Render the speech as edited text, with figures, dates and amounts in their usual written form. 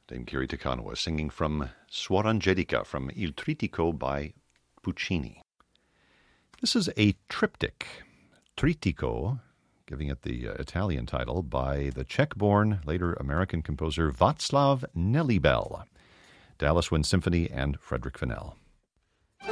Dame Kiri Te Kanawa singing from Suor Angelica from Il Trittico by Puccini. This is a triptych, Trittico, giving it the Italian title, by the Czech-born, later American composer Václav Nelibel, Dallas Wind Symphony, and Frederick Fennell.